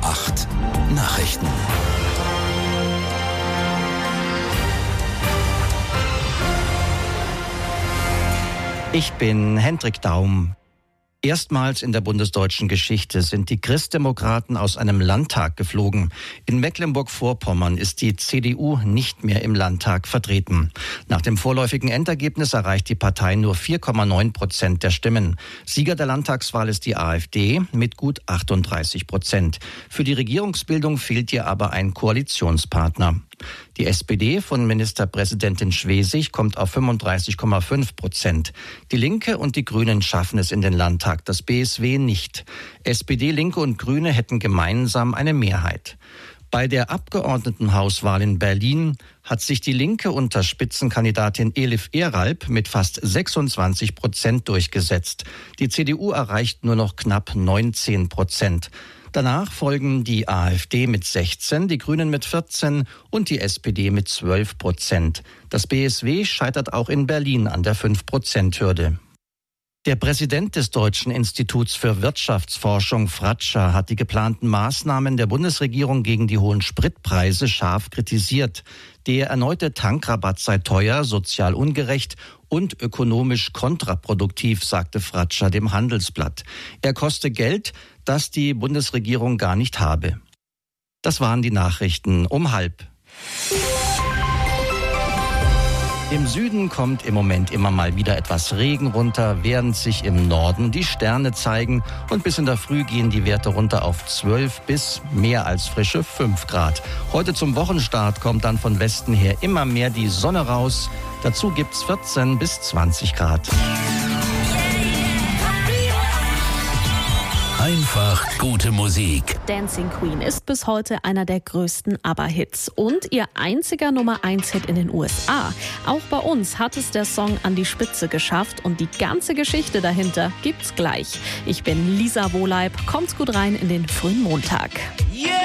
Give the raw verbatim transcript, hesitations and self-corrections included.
acht Nachrichten. Ich bin Hendrik Daum. Erstmals in der bundesdeutschen Geschichte sind die Christdemokraten aus einem Landtag geflogen. In Mecklenburg-Vorpommern ist die C D U nicht mehr im Landtag vertreten. Nach dem vorläufigen Endergebnis erreicht die Partei nur vier Komma neun Prozent der Stimmen. Sieger der Landtagswahl ist die AfD mit gut achtunddreißig Prozent. Für die Regierungsbildung fehlt ihr aber ein Koalitionspartner. Die S P D von Ministerpräsidentin Schwesig kommt auf fünfunddreißig Komma fünf Prozent. Die Linke und die Grünen schaffen es in den Landtag, das B S W nicht. S P D, Linke und Grüne hätten gemeinsam eine Mehrheit. Bei der Abgeordnetenhauswahl in Berlin hat sich die Linke unter Spitzenkandidatin Elif Eralp mit fast sechsundzwanzig Prozent durchgesetzt. Die C D U erreicht nur noch knapp neunzehn Prozent. Danach folgen die AfD mit sechzehn, die Grünen mit vierzehn und die S P D mit zwölf Prozent. Das B S W scheitert auch in Berlin an der fünf Prozent Hürde. Der Präsident des Deutschen Instituts für Wirtschaftsforschung, Fratscher, hat die geplanten Maßnahmen der Bundesregierung gegen die hohen Spritpreise scharf kritisiert. Der erneute Tankrabatt sei teuer, sozial ungerecht und ökonomisch kontraproduktiv, sagte Fratscher dem Handelsblatt. Er koste Geld, das die Bundesregierung gar nicht habe. Das waren die Nachrichten um halb. Im Süden kommt im Moment immer mal wieder etwas Regen runter, während sich im Norden die Sterne zeigen. Und bis in der Früh gehen die Werte runter auf zwölf bis mehr als frische fünf Grad. Heute zum Wochenstart kommt dann von Westen her immer mehr die Sonne raus. Dazu gibt's vierzehn bis zwanzig Grad. Einfach gute Musik. Dancing Queen ist bis heute einer der größten ABBA-Hits und ihr einziger Nummer eins Hit in den U S A. Auch bei uns hat es der Song an die Spitze geschafft und die ganze Geschichte dahinter gibt's gleich. Ich bin Lisa Wohleib, kommt's gut rein in den frühen Montag.